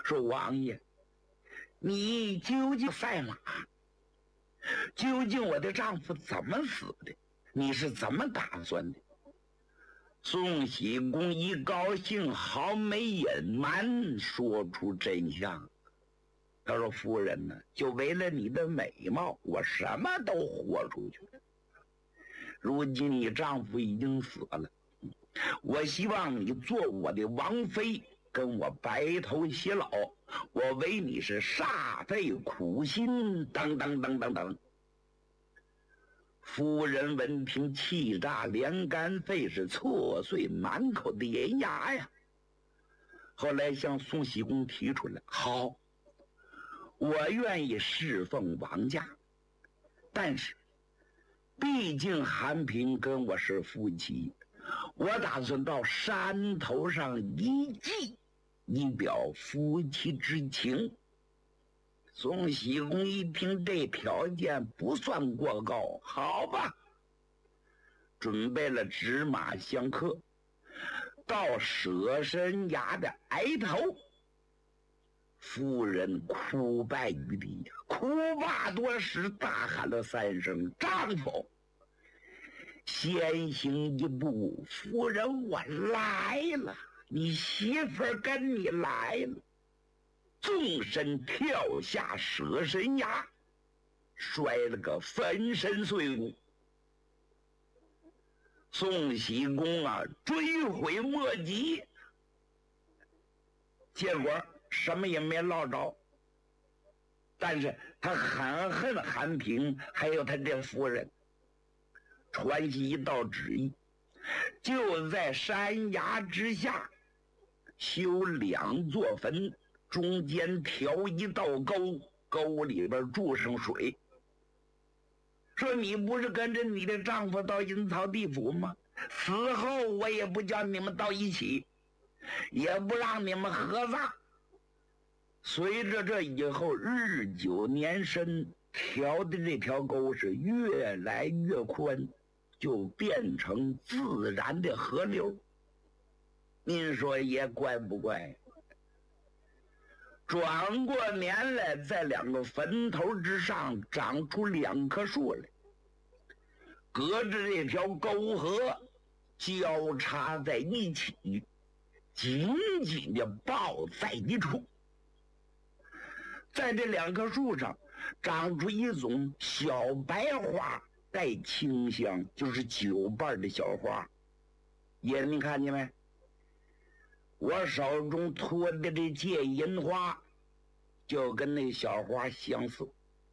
说王爷，你究竟赛马？究竟我的丈夫怎么死的？你是怎么打算的？宋喜公一高兴，毫没隐瞒，说出真相。他说：“夫人呢，就为了你的美貌，我什么都豁出去了。如今你丈夫已经死了，我希望你做我的王妃，跟我白头偕老。我为你是煞费苦心，等等等等等。”夫人闻听，气炸连肝肺，是挫碎满口的银牙呀。后来向宋喜公提出来：“好，我愿意侍奉王家，但是毕竟韩平跟我是夫妻，我打算到山头上一祭，以表夫妻之情。”宋喜公一听这条件不算过高，好吧，准备了纸马香客，到舍身崖的崖头，夫人哭拜于地，哭罢多时，大喊了3声：“丈夫！”先行一步，夫人，我来了，你媳妇儿跟你来了。纵身跳下舍身崖，摔了个粉身碎骨。宋喜公啊，追悔莫及，结果什么也没捞着。但是他很恨韩平，还有他这夫人，传下一道旨意，就在山崖之下修2座坟，中间挑一道沟，沟里边注上水。说你不是跟着你的丈夫到阴曹地府吗？死后我也不叫你们到一起，也不让你们合葬。随着这以后日久年深，挑的这条沟是越来越宽，就变成自然的河流。您说也怪不怪？转过年来，在2个坟头之上长出2棵树来，隔着这条沟河交叉在一起，紧紧的抱在一处。在这2棵树上长出一种小白花，带清香，就是酒瓣的小花。爷，你看见没？我手中托的这芥银花就跟那小花相似。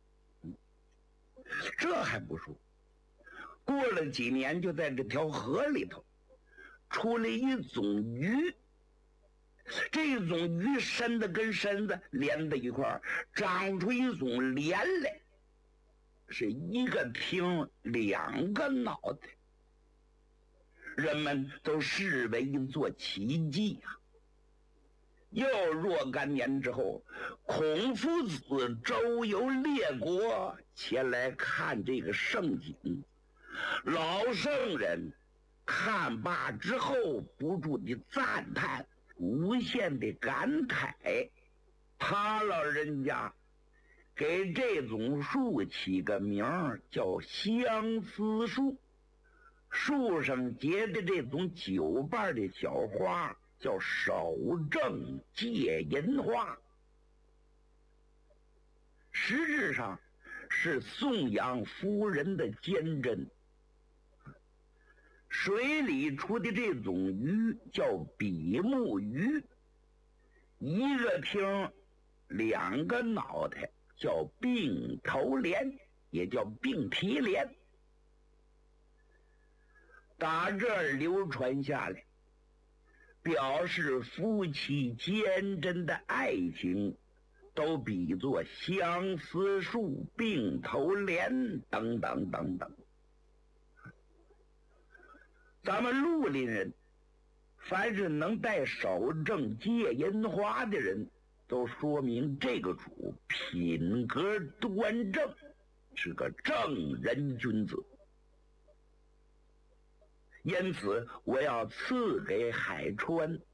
这还不说，过了几年，就在这条河里头出了一种鱼。这种鱼身子跟身子连在一块儿，长出一种莲来，是一个听2个脑袋，人们都视为一座奇迹啊。又若干年之后，孔夫子周游列国，前来看这个盛景。老圣人看罢之后，不住地赞叹，无限的感慨。他老人家给这种树起个名儿叫相思树，树上结的这种酒瓣的小花叫守正芥银花，实质上是颂扬夫人的坚贞。水里出的这种鱼叫比目鱼，一个听2个脑袋，叫并头莲，也叫并蹄莲。打这儿流传下来，表示夫妻坚贞的爱情，都比作相思树、并头莲等等等等。咱们绿林人，凡是能带守正芥银花的人，都说明这个主品格端正，是个正人君子。因此我要赐给海川